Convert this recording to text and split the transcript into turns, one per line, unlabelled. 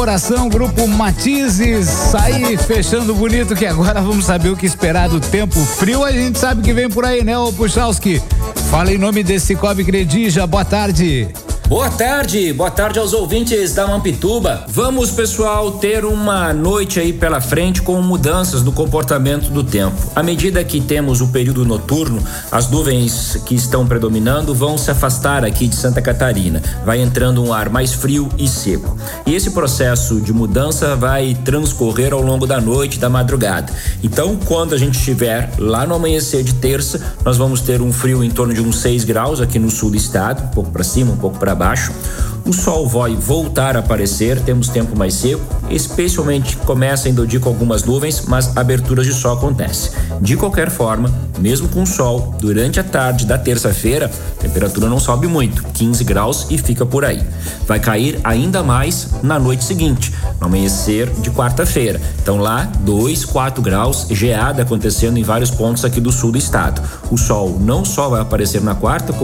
Oração, Grupo Matizes, aí fechando bonito, que agora vamos saber o que esperar do tempo frio. A gente sabe que vem por aí, né, ô Puchalski? Fala em nome desse Cicobi Credija, boa tarde.
Boa tarde aos ouvintes da Mampituba. Vamos, pessoal, ter uma noite aí pela frente com mudanças no comportamento do tempo. À medida que temos o período noturno, as nuvens que estão predominando vão se afastar aqui de Santa Catarina. Vai entrando um ar mais frio e seco. E esse processo de mudança vai transcorrer ao longo da noite e da madrugada. Então, quando a gente estiver lá no amanhecer de terça, nós vamos ter um frio em torno de uns 6 graus aqui no sul do estado, um pouco para cima, um pouco para baixo. O sol vai voltar a aparecer, temos tempo mais seco, especialmente começa ainda o dia com algumas nuvens, mas aberturas de sol acontecem. De qualquer forma, mesmo com sol, durante a tarde da terça-feira, a temperatura não sobe muito, 15 graus e fica por aí. Vai cair ainda mais na noite seguinte, no amanhecer de quarta-feira. Então lá, 2, 4 graus, geada acontecendo em vários pontos aqui do sul do estado. O sol não só vai aparecer na quarta, como